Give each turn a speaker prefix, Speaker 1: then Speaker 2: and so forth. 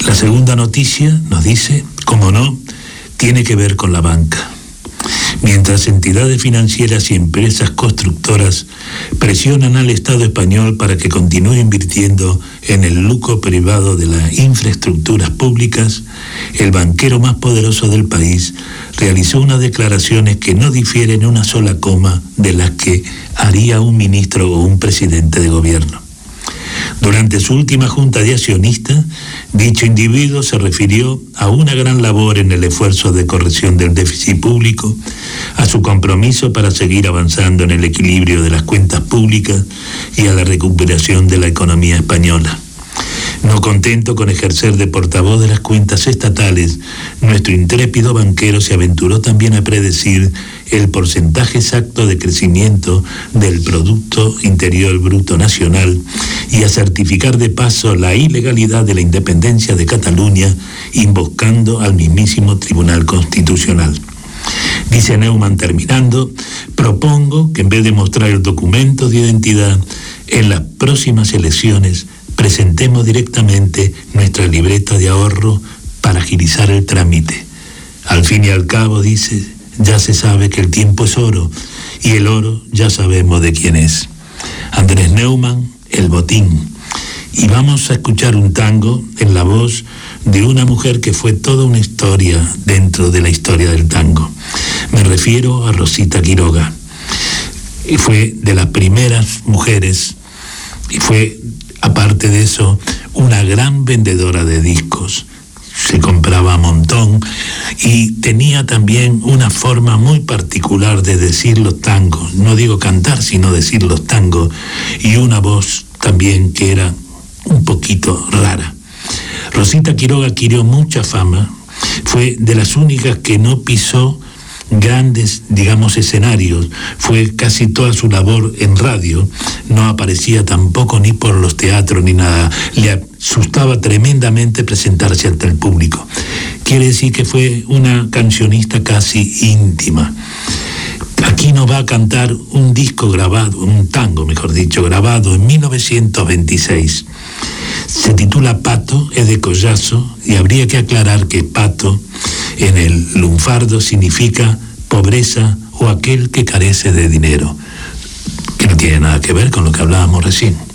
Speaker 1: La segunda noticia nos dice, como no, tiene que ver con la banca. Mientras entidades financieras y empresas constructoras presionan al Estado español para que continúe invirtiendo en el lucro privado de las infraestructuras públicas, el banquero más poderoso del país realizó unas declaraciones que no difieren una sola coma de las que haría un ministro o un presidente de gobierno. Durante su última junta de accionistas, dicho individuo se refirió a una gran labor en el esfuerzo de corrección del déficit público, a su compromiso para seguir avanzando en el equilibrio de las cuentas públicas y a la recuperación de la economía española. No contento con ejercer de portavoz de las cuentas estatales, nuestro intrépido banquero se aventuró también a predecir el porcentaje exacto de crecimiento del Producto Interior Bruto Nacional y a certificar de paso la ilegalidad de la independencia de Cataluña, invocando al mismísimo Tribunal Constitucional. Dice Neumann terminando, propongo que en vez de mostrar el documento de identidad, en las próximas elecciones presentemos directamente nuestra libreta de ahorro para agilizar el trámite. Al fin y al cabo, dice, ya se sabe que el tiempo es oro, y el oro ya sabemos de quién es. Andrés Neumann, El Botín. Y vamos a escuchar un tango en la voz de una mujer que fue toda una historia dentro de la historia del tango. Me refiero a Rosita Quiroga. Y fue de las primeras mujeres, y fue, aparte de eso, una gran vendedora de discos. Se compraba a montón y tenía también una forma muy particular de decir los tangos. No digo cantar, sino decir los tangos. Y una voz también que era un poquito rara. Rosita Quiroga adquirió mucha fama. Fue de las únicas que no pisó grandes, digamos, escenarios. Fue casi toda su labor en radio. No aparecía tampoco ni por los teatros ni nada. Le asustaba tremendamente presentarse ante el público. Quiere decir que fue una cancionista casi íntima. Aquí nos va a cantar un disco grabado, un tango, mejor dicho, grabado en 1926. Se titula Pato, es de Collazo, y habría que aclarar que pato en el lunfardo significa pobreza o aquel que carece de dinero, que no tiene nada que ver con lo que hablábamos recién.